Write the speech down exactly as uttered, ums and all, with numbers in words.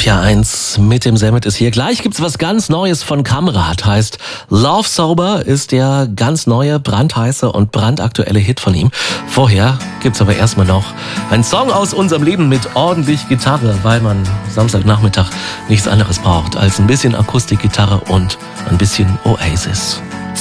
vier eins mit dem Semmet ist hier. Gleich gibt's was ganz Neues von Kamrat. Heißt Love Sober ist der ganz neue, brandheiße und brandaktuelle Hit von ihm. Vorher gibt's aber erstmal noch einen Song aus unserem Leben mit ordentlich Gitarre, weil man Samstagnachmittag nichts anderes braucht als ein bisschen Akustikgitarre und ein bisschen Oasis.